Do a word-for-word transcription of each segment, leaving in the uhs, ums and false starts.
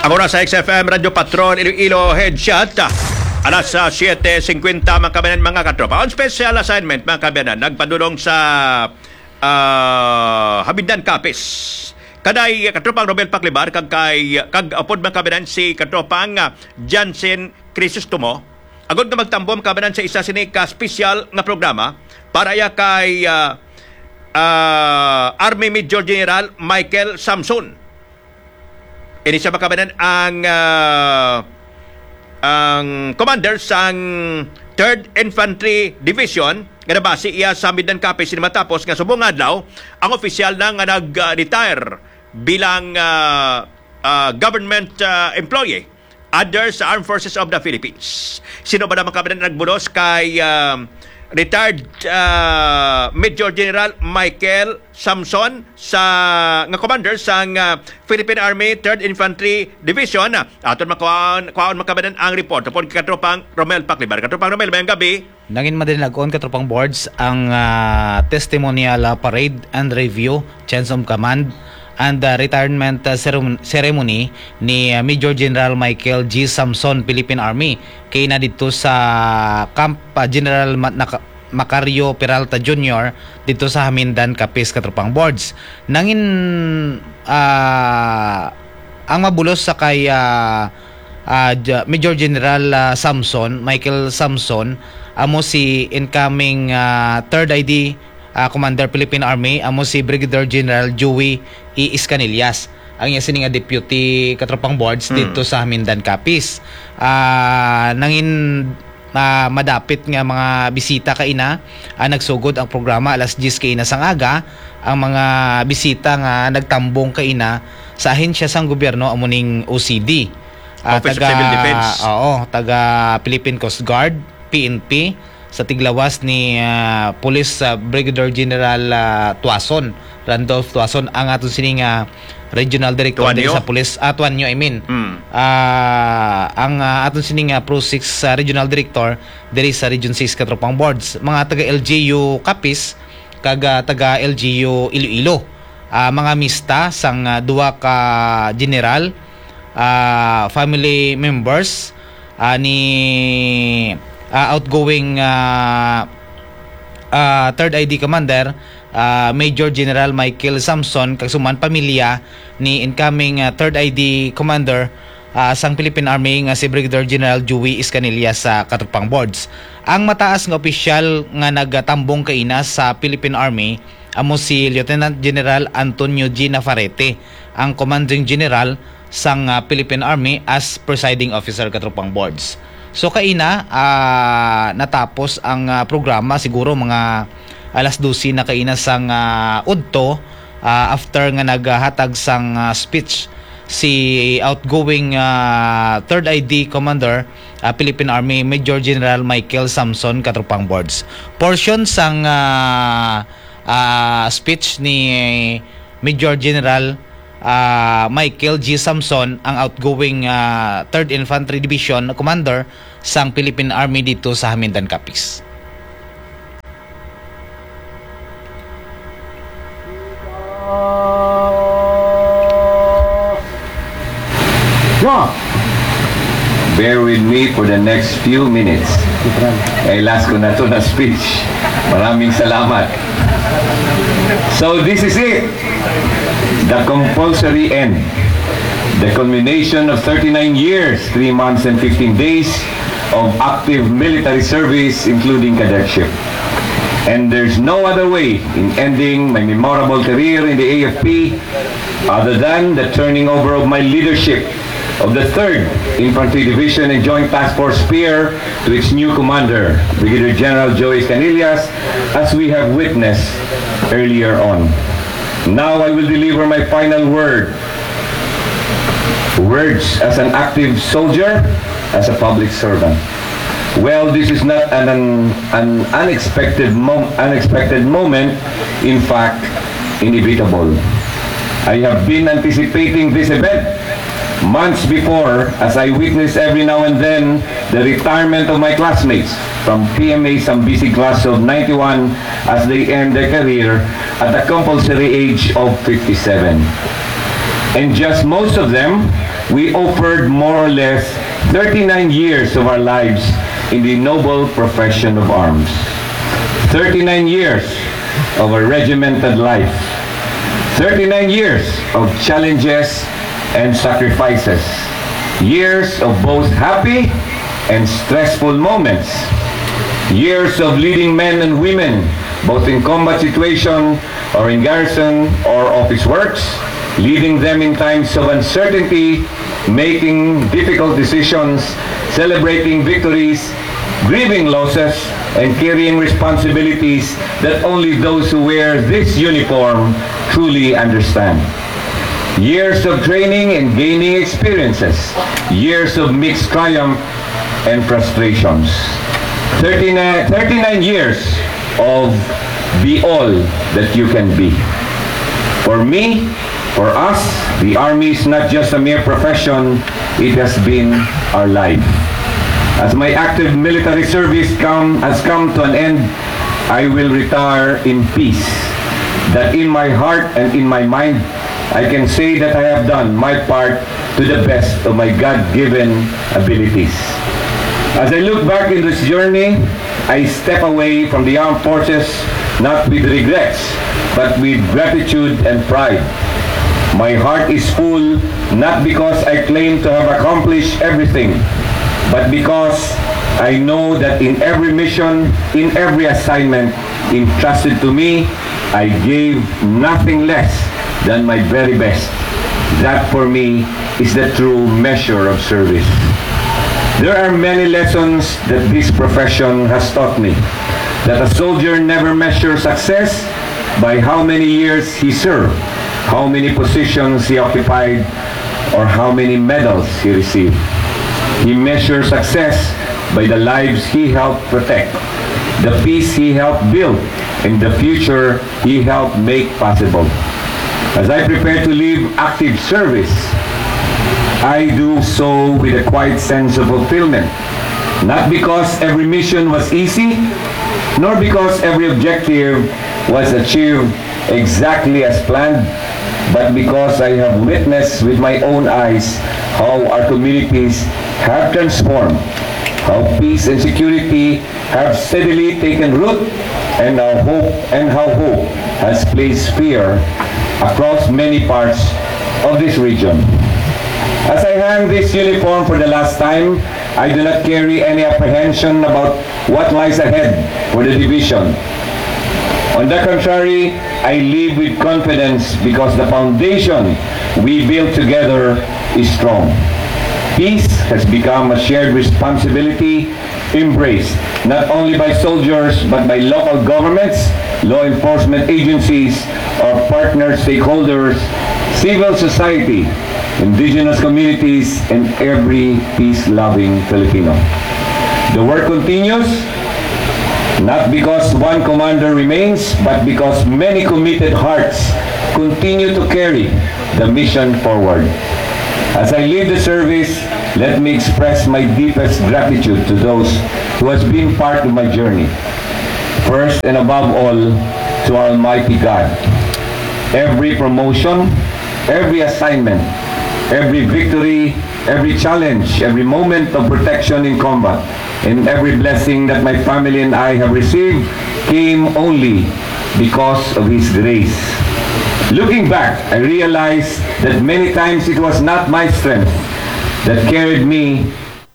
Ang oras sa X F M Radio Patron Iloilo Headshot. Alas uh, siyete singkwenta mga kabanan mga katropa. On special assignment mga kabanan, nagpadulong sa uh, Habindan Kapis. Kaday katropang Robel Paclibar kag kay kag apod mga kabanan si katropang uh, Jansen Crisostomo. Agod nga magtambom kabanan sa isa sini ka special nga programa para ya kay uh, uh, Army Major General Michael Samson. Ini siya makabanan ang uh, ang commander sang third Infantry Division nga nabase iya sa Habindan Kapis sini matapos nga subong adlaw ang opisyal na nga nag-retire bilang uh, uh, government uh, employee under sa Armed Forces of the Philippines. Sino ba na makabanan nagbulos kay uh, retired uh, Major General Michael Samson sa nga commander sa uh, Philippine Army third Infantry Division. Aton makawan kawan makabanan ang report upon katropang Romel Paclibar. Katropang Romel, mayang gabi. Nangin madinagon katropang boards ang uh, testimonial uh, parade and review, change of command and the uh, retirement uh, ceremony ni uh, Major General Michael G. Samson, Philippine Army. Kay na dito sa Camp uh, General Macario Peralta Junior dito sa Habindan Kapis katropang boards. Nangin uh, ang mabulos sa kay uh, uh, Major General uh, Samson, Michael Samson, amo si incoming uh, third I D Uh, Commander Philippine Army, amo si Brigadier General Joey E. Iscanillas, ang iya sini nga deputy katropang boards mm. dito sa Habindan Kapis. Uh, nangin uh, madapit nga mga bisita kaina, uh, nagsugod ang programa alas diyes kaina sang aga. Ang mga bisita nga nagtambong kaina sa ahensya sang gobyerno amo ning O C D. Uh, Office taga, of Civil Defense. Oo, taga Philippine Coast Guard, P N P, sa tiglawas ni uh, Police uh, Brigadier General uh, Tuason, Randolph Tuason, ang atong sining uh, Regional Director din sa Police, uh, Tuanyo, I mean. Mm. Uh, ang uh, atong sining uh, Pro six uh, Regional Director diri sa Region six katropang boards. Mga taga L G U Kapis, kaga taga L G U Iloilo. Uh, mga mista sang uh, duwa ka general, uh, family members uh, ni Uh, outgoing uh, uh, third I D Commander uh, Major General Michael Samson kagsuman pamilya ni incoming uh, third I D Commander uh, sang Philippine Army nga si Brigadier General Joey Iscanillas sa katropang boards. Ang mataas nga opisyal nga nagtambong kaina sa Philippine Army amo si Lieutenant General Antonio G. Navarrete, ang Commanding General sang uh, Philippine Army as presiding officer katropang boards. So kaina uh, natapos ang uh, programa siguro mga alas dose na kaina sang uh, udto uh, after nga naghatag sang uh, speech si outgoing uh, third I D Commander uh, Philippine Army Major General Michael Samson katropang boards. Portion sang uh, uh, speech ni Major General Uh, Michael G. Samson, ang outgoing uh, third Infantry Division Commander sang Philippine Army dito sa Habindan Kapis. No. Bear with me for the next few minutes. Ay last ko na to na speech. Maraming salamat. So this is it. The compulsory end. The culmination of thirty-nine years, three months and fifteen days of active military service, including cadetship. And there's no other way in ending my memorable career in the A F P other than the turning over of my leadership of the third Infantry Division and Joint Task Force Spear to its new commander, Brigadier General Joey Iscanillas, as we have witnessed earlier on. Now I will deliver my final word. Words as an active soldier, as a public servant. Well, this is not an, an, an unexpected, mom, unexpected moment. In fact, inevitable. I have been anticipating this event months before as I witness every now and then the retirement of my classmates from P M A Sambisi class of ninety-one as they end their career at the compulsory age of fifty-seven. And just most of them we offered more or less thirty-nine years of our lives in the noble profession of arms. thirty-nine years of a regimented life. thirty-nine years of challenges and sacrifices. Years of both happy and stressful moments. Years of leading men and women, both in combat situation or in garrison or office works, leading them in times of uncertainty, making difficult decisions, celebrating victories, grieving losses, and carrying responsibilities that only those who wear this uniform truly understand. Years of training and gaining experiences. Years of mixed triumph and frustrations. thirty-nine, thirty-nine years of be all that you can be. For me, for us, the Army is not just a mere profession, it has been our life. As my active military service come, has come to an end, I will retire in peace. That in my heart and in my mind, I can say that I have done my part to the best of my God-given abilities. As I look back in this journey, I step away from the armed forces not with regrets, but with gratitude and pride. My heart is full not because I claim to have accomplished everything, but because I know that in every mission, in every assignment entrusted to me, I gave nothing less than my very best. That for me is the true measure of service. There are many lessons that this profession has taught me. That a soldier never measures success by how many years he served, how many positions he occupied, or how many medals he received. He measures success by the lives he helped protect, the peace he helped build, and the future he helped make possible. As I prepare to leave active service, I do so with a quiet sense of fulfillment. Not because every mission was easy, nor because every objective was achieved exactly as planned, but because I have witnessed with my own eyes how our communities have transformed, how peace and security have steadily taken root, and how hope and how hope has placed fear across many parts of this region. As I hang this uniform for the last time, I do not carry any apprehension about what lies ahead for the division. On the contrary, I live with confidence because the foundation we build together is strong. Peace has become a shared responsibility embraced not only by soldiers but by local governments, law enforcement agencies, our partner stakeholders, civil society, indigenous communities, and every peace-loving Filipino. The work continues, not because one commander remains, but because many committed hearts continue to carry the mission forward. As I leave the service, let me express my deepest gratitude to those who has been part of my journey. First and above all, to Almighty God. Every promotion, every assignment, every victory, every challenge, every moment of protection in combat, and every blessing that my family and I have received came only because of His grace. Looking back, I realized that many times it was not my strength that carried me.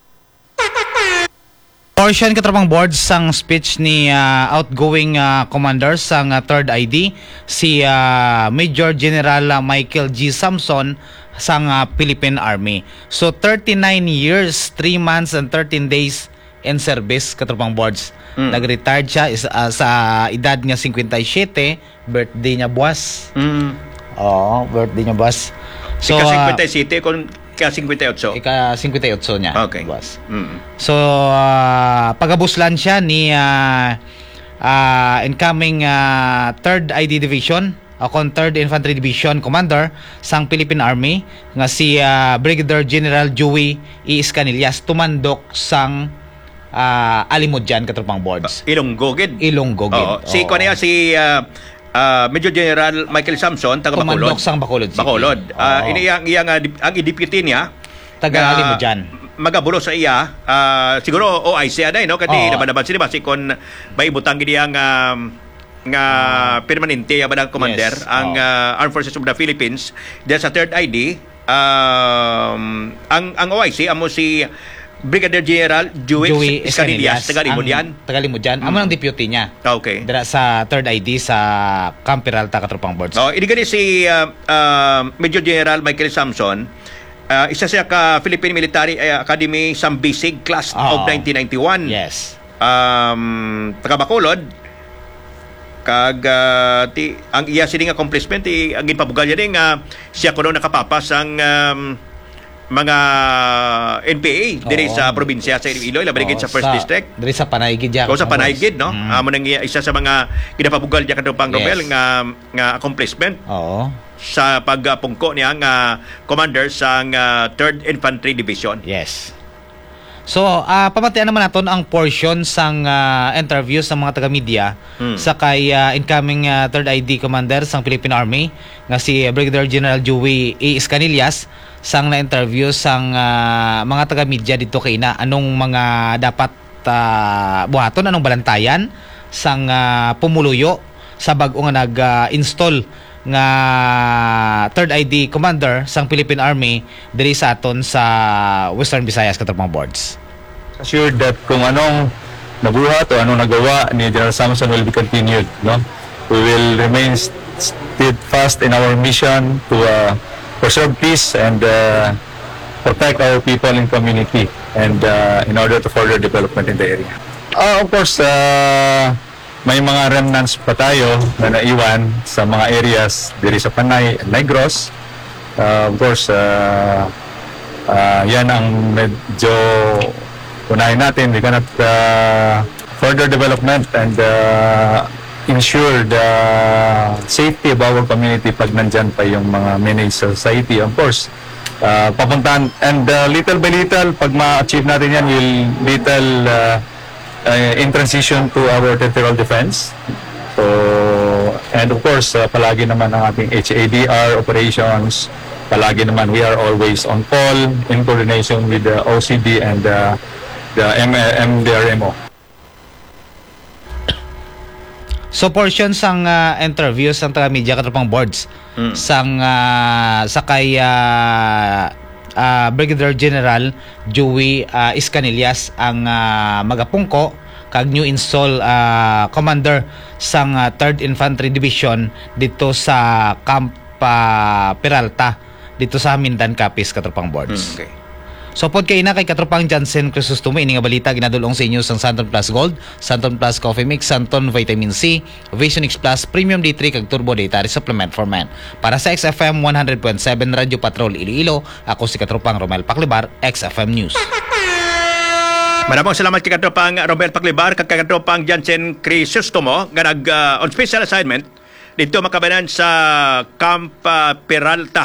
Portion katapang board sang speech ni uh, outgoing uh, commander sang uh, third I D si uh, Major General uh, Michael G. Samson sang uh, Philippine Army. So thirty-nine years, three months and thirteen days in service katapang boards. Mm. Nag-retired siya is, uh, sa edad niya fifty-seven, birthday niya buwas. Mm. Oo, birthday niya buwas. So ika fifty-seven kung ika fifty-eight. Ika fifty-eight niya. Okay. Buwas. Mm. So uh, pagabuslan siya ni uh, uh, incoming uh, third I D Division, akong third Infantry Division Commander sang Philippine Army nga si uh, Brigadier General Joey E. Escanillas tumandok sang uh, Alimudjan katropang boards. Ilonggogid. Ilonggogid. Oo. Si ko niya si uh, uh, Major General Michael Samson taga Bacolod. Tumandok sang Bacolod City. Bacolod. Uh, ini yang yang uh, ang i-deputy niya Taga ali mo dyan. Magabulo sa iya, ah, siguro o I C aday no kati Oo. naman sila basi kon maibutang gidi ang um, nga permanente ya badang commander Yes. ang Oo. ah, Armed Forces of the Philippines dahil sa third I D um, ang ang O I C amo si Brigadier General Joey Escanillas taga Limon yan. Taga Limon dyan. Amo ang deputy niya. Okay. Dira sa third I D sa Camp Peralta Katropang Boards. Oh, ini gani si uh, uh, Major General Michael Samson. Uh, isa siya ka Philippine Military Academy Sambisig class Oo. of nineteen ninety-one. Yes. Um, taga Bacolod. Kag uh, ti ang iya sining accomplishment ti ang ginpabugal niya nga siya kuno nakapapas ang um, mga N P A diri Oo. sa probinsya sa Iloilo labi Oo, sa first sa- district. Diri sa Panaygid dyan. O sa Panaygid, no? Mm. Amo nang iya- isa sa mga ginapabugal niya kadto pang Yes. Romel nga nga accomplishment Oo. sa pagpungko niya nga commander sa nga third Infantry Division. Yes. So, uh, pamatian naman naton ang portion sang uh, interview sa mga taga-media Hmm. sa kay uh, incoming uh, third I D commander sang Philippine Army nga si Brigadier General Joey E. Escanillas sang na-interview sang uh, mga taga-media dito kay ina anong mga dapat uh, buhaton, anong balantayan sang uh, pumuluyo sa bag-o nga nag-install nga third I D commander sang Philippine Army diri sa aton sa Western Visayas Katropang Boards. Assured that kung anong nabuhat o anong nagawa ni General Samson will be continued, no? We will remain st- steadfast in our mission to uh, preserve peace and uh, protect our people and community, and uh, in order to further development in the area. Uh, of course, uh, may mga remnants pa tayo na naiwan sa mga areas diri sa Panay, Negros. Uh, of course, uh, uh, yan ang medyo unahin natin. We cannot uh, further development and uh, ensure the safety of our community pag nandyan pa yung mga managed society. Of course, uh, papuntahan, and uh, little by little, pag ma-achieve natin yan, we'll little uh, uh, in transition to our territorial defense. So, and of course, uh, palagi naman ang ating H A D R operations. Palagi naman we are always on call in coordination with the O C D and uh, the M D R M O. So portion sang uh, interview sang taga-media Katropang Boards Mm. sang uh, sa kay uh, uh, Brigadier General Joey uh, Escanillas ang uh, magapungko kag new install uh, commander sang uh, third Infantry Division dito sa Camp uh, Peralta dito sa Mindan Capiz Katropang Boards. Okay. So pod kay na kay Katropang Jansen Crisostomo ini nga balita ginadulong sa inyo sang Santon Plus Gold, Santon Plus Coffee Mix, Santon Vitamin C, Vision X Plus Premium D three kag Turbo Dietary Supplement for Men. Para sa X F M one hundred point seven Radio Patrol Iloilo, ako si Katropang Romel Paclibar, X F M News. Maraming salamat kay Katropang Romel Paclibar kag kay Katropang Jansen Crisostomo nga nag uh, on special assignment dito makabanan sa Camp uh, Peralta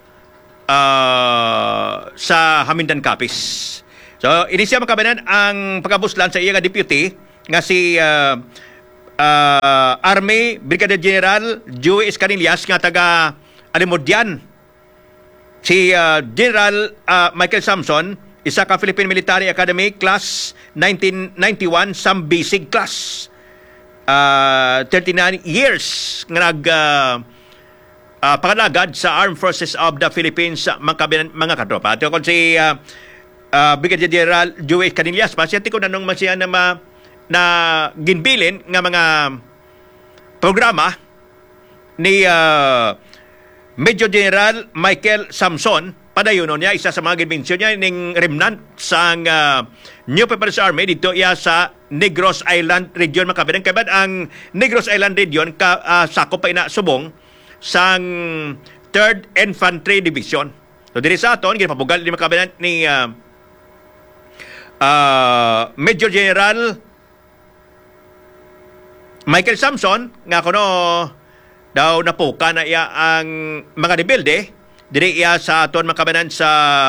uh, sa Hamindan Capiz. So, inisya makabanan ang pagkabuslan sa iya nga deputy nga si uh, uh, Army Brigadier General Joey Escanillas nga taga Alimodyan. Si uh, General uh, Michael Samson, isa ka Philippine Military Academy class nineteen ninety-one, some basic class. Uh, thirty-nine years nga nag uh, uh, pangalagad sa Armed Forces of the Philippines sa mga, mga katropa. Ito kung si uh, uh, Brigadier General Joey Escanillas pa, siya ko nanong masya na, ma, na ginbilin nga mga programa ni uh, Major General Michael Samson. Padayonon niya, isa sa mga ginbensyon niya ning remnant sa uh, New People's Army dito iya sa Negros Island Region makabilang kabad ang Negros Island Region ka uh, sakop pa ina subong sang third Infantry Division. So diri sa aton ginapabugal ni makabilang ni uh, uh, Major General Michael Samson nga kuno daw napuka na iya ang mga rebelde diri iya sa aton makabanan sa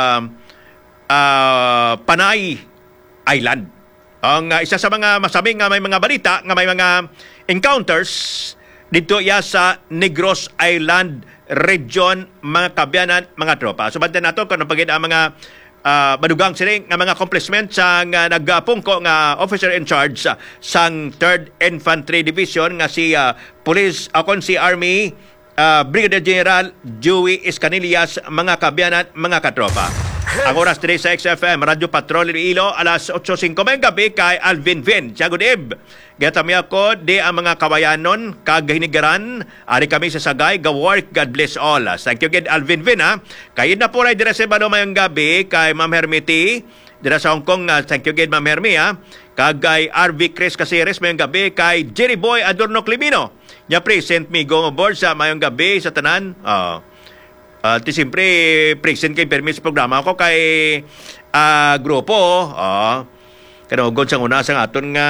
uh, Panay Island. Ang uh, isa sa mga masabing nga may mga balita nga may mga encounters dito iya sa Negros Island Region mga kabyanan mga tropa. So bantan nato kung pagid ang mga uh, madugang sini nga mga accomplishment sang uh, nagpungko nga officer in charge uh, sang third Infantry Division nga si uh, Police akon si Army uh, Brigadier General Joey Escanillas, mga kabyanan, mga katropa. Ang oras today sa X F M, Radyo Patrol Iloilo, alas eight oh five may gabi kay Alvin Vin. Siya, good eve. Gatami ako, di ang mga kawayanon, kagahinigaran, ari kami sa Sagay, ga-work, God bless all. Thank you again, Alvin Vin, ha. Kayo na po rin dire sa Bano mayang gabi kay Ma'am Hermity, dire sa Hong Kong, uh, thank you again, Ma'am Hermy, ha. Kagay R V Chris Caceres mayang gabi kay Jerry Boy Adorno Climino. Nya present me go aboard sa mayang gabi sa tanan. Uh, Uh, ti siyempre, present kay permis programa ko kay uh, grupo. Uh, kanugod sa una sa aton nga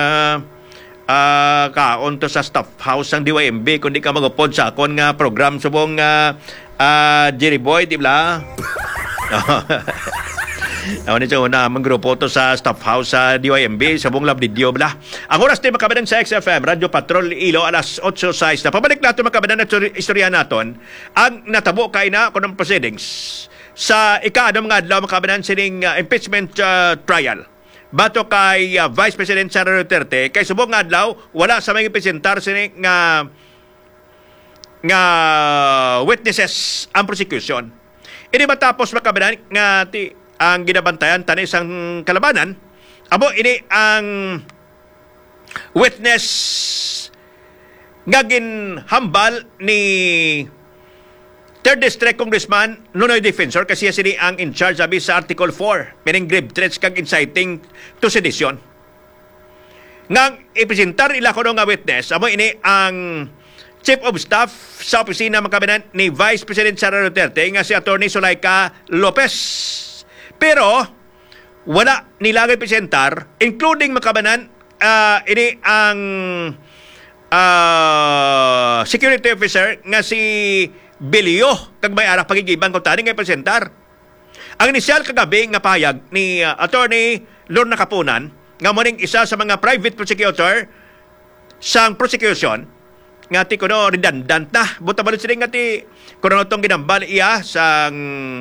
uh, kaon to sa staff house ng D Y M B kundi ka magupod sa akon nga program subong uh, uh, Jerry Boy, di ba? Ako nito una, mang grupo to sa staff house sa D Y M B, sa buong lab video, bla. Ang oras din makabadan sa X F M, Radyo Patrol Ilo, alas eight oh six na. Pabalik natin makabadan na istorya naton, ang natabo kay na kunong proceedings sa ika-ano mga adlaw makabadan sining uh, impeachment uh, trial. Bato kay uh, Vice President Sara Duterte, kay subong nga adlaw, wala sa mga presentar sining nga nga witnesses ang prosecution. Ini matapos makabadan nga ti ang ginabantayan tani isang kalabanan, abo ini ang witness nga ginhambal ni third District Congressman Nunoy Defensor kasi sini ang in charge abi sa Article four, meaning grave threats kag inciting to sedition. Ngang ipresentar ila kuno nga witness, abo ini ang Chief of Staff sa opisina makabinan ni Vice President Sara Duterte nga si Attorney Zulaika Lopez. Pero wala nilagay presentar, including makabanan, uh, ini ang uh, security officer nga si Belio, kag may arak pagigibang kung tani ngay presentar. Ang inisyal kagabi nga pahayag ni uh, Attorney Lorna Kapunan, nga muning isa sa mga private prosecutor sang prosecution, nga ti kuno redundant na. Buta ba sila nga ti kuno itong ginambal iya sang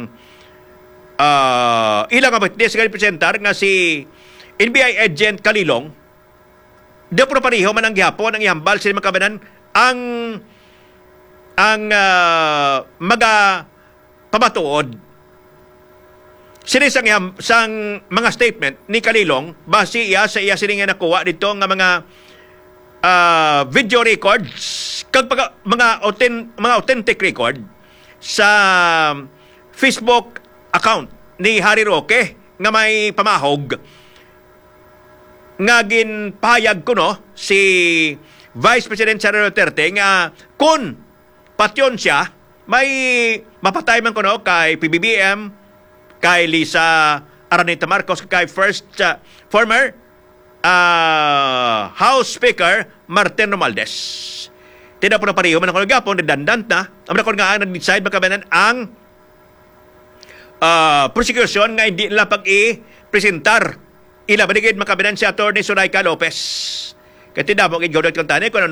Uh, ilang nga witness nga presentar nga si N B I agent Kalilong, di po pariho man ang gihapon ang ihambal sila makabanan ang ang uh, maga pamatuod sila sang, iham, sang mga statement ni Kalilong base iya sa iya sila nga nakuha dito nga mga uh, video records kag pag, mga, authen, mga authentic record sa Facebook account ni Harry Roque nga may pamahog nga ginpahayag ko no si Vice President Sara Duterte nga kung patyon siya may mapatay man ko no kay P B B M, kay Lisa Araneta Marcos, kay first uh, former uh, House Speaker Martin Romualdez. Tidak po na pariho man ako nagapon redundant na ang ako nga nag-decide makabanan ang Uh, prosecution nga hindi nila pag-i-presentar ila baligid makabinan si Attorney Zulaika Lopez. Kaya tinabong igawdat kong tani kung ano